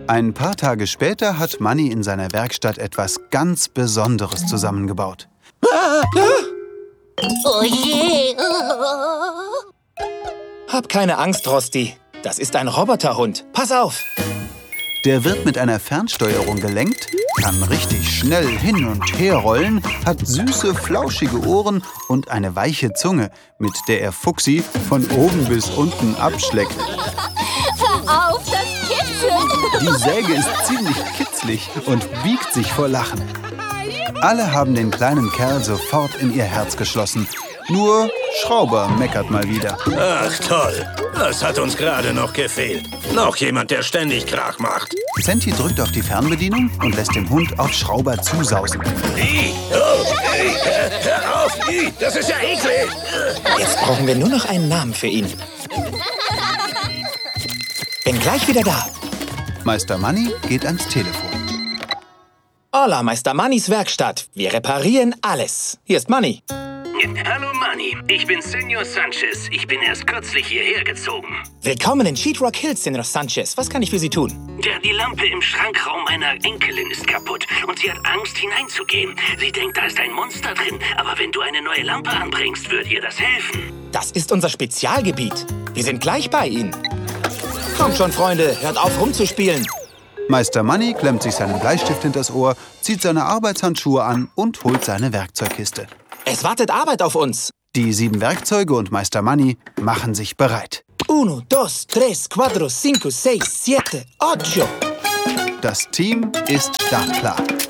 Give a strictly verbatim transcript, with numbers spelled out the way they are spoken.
Ein paar Tage später hat Manni in seiner Werkstatt etwas ganz Besonderes zusammengebaut. Oh je! Hab keine Angst, Rosti. Das ist ein Roboterhund. Pass auf! Der wird mit einer Fernsteuerung gelenkt, kann richtig schnell hin und her rollen, hat süße, flauschige Ohren und eine weiche Zunge, mit der er Fuchsi von oben bis unten abschleckt. Hör auf, das kitzelt! Die Säge ist ziemlich kitzlig und biegt sich vor Lachen. Alle haben den kleinen Kerl sofort in ihr Herz geschlossen. Nur Schrauber meckert mal wieder. Ach toll, das hat uns gerade noch gefehlt. Noch jemand, der ständig Krach macht. Senti drückt auf die Fernbedienung und lässt den Hund auf Schrauber zusausen. I, oh, ey, hör auf, I, das ist ja eklig. Jetzt brauchen wir nur noch einen Namen für ihn. Bin gleich wieder da. Meister Manni geht ans Telefon. Hola, Meister Mannis Werkstatt. Wir reparieren alles. Hier ist Manni. Hallo Manni, ich bin Senor Sanchez. Ich bin erst kürzlich hierher gezogen. Willkommen in Sheetrock Hills, Senor Sanchez. Was kann ich für Sie tun? Ja, die Lampe im Schrankraum meiner Enkelin ist kaputt und sie hat Angst, hineinzugehen. Sie denkt, da ist ein Monster drin, aber wenn du eine neue Lampe anbringst, wird ihr das helfen. Das ist unser Spezialgebiet. Wir sind gleich bei Ihnen. Kommt schon, Freunde, hört auf rumzuspielen. Meister Manni klemmt sich seinen Bleistift hinters Ohr, zieht seine Arbeitshandschuhe an und holt seine Werkzeugkiste. Es wartet Arbeit auf uns. Die sieben Werkzeuge und Meister Manni machen sich bereit. Uno, dos, tres, cuatro, cinco, seis, siete, ocho. Das Team ist startklar.